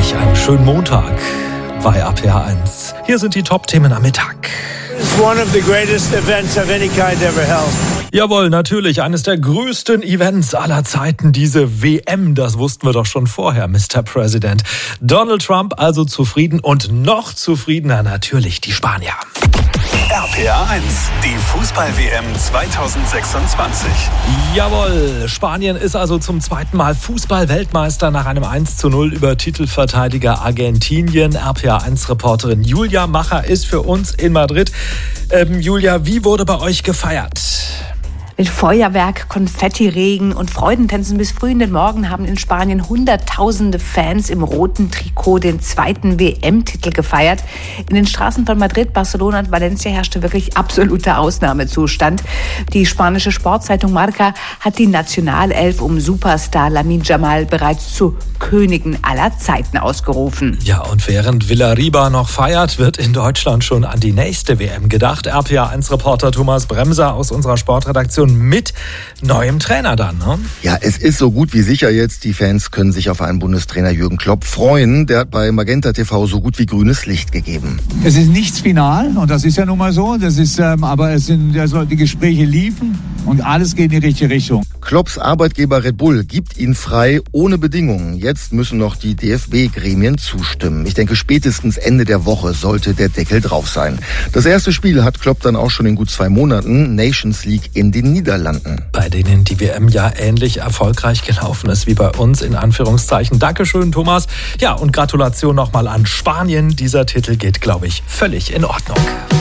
euch einen schönen Montag bei RPA1. Hier sind die Top-Themen am Mittag. It's one of the greatest events of any kind ever held. Jawohl, natürlich, eines der größten Events aller Zeiten, diese WM. Das wussten wir doch schon vorher, Mr. President. Donald Trump also zufrieden und noch zufriedener natürlich die Spanier. RPA1, die Fußball-WM 2026. Jawohl, Spanien ist also zum zweiten Mal Fußball-Weltmeister nach einem 1:0 über Titelverteidiger Argentinien. RPA1-Reporterin Julia Macher ist für uns in Madrid. Julia, wie wurde bei euch gefeiert? Mit Feuerwerk, Konfettiregen und Freudentänzen bis früh in den Morgen haben in Spanien hunderttausende Fans im roten Trikot den zweiten WM-Titel gefeiert. In den Straßen von Madrid, Barcelona und Valencia herrschte wirklich absoluter Ausnahmezustand. Die spanische Sportzeitung Marca hat die Nationalelf um Superstar Lamine Yamal bereits zu Königin aller Zeiten ausgerufen. Ja, und während Villarriba noch feiert, wird in Deutschland schon an die nächste WM gedacht. RPA1-Reporter Thomas Bremser aus unserer Sportredaktion mit neuem Trainer dann, ne? Ja, es ist so gut wie sicher jetzt. Die Fans können sich auf einen Bundestrainer Jürgen Klopp freuen. Der hat bei Magenta TV so gut wie grünes Licht gegeben. Es ist nichts final und das ist ja nun mal so. Das ist, aber es sind also die Gespräche liefen und alles geht in die richtige Richtung. Klopps Arbeitgeber Red Bull gibt ihn frei ohne Bedingungen. Jetzt müssen noch die DFB-Gremien zustimmen. Ich denke, spätestens Ende der Woche sollte der Deckel drauf sein. Das erste Spiel hat Klopp dann auch schon in gut 2 Monaten. Nations League in den Niederlanden. Bei denen die WM ja ähnlich erfolgreich gelaufen ist wie bei uns, in Anführungszeichen. Dankeschön, Thomas. Ja, und Gratulation nochmal an Spanien. Dieser Titel geht, glaube ich, völlig in Ordnung.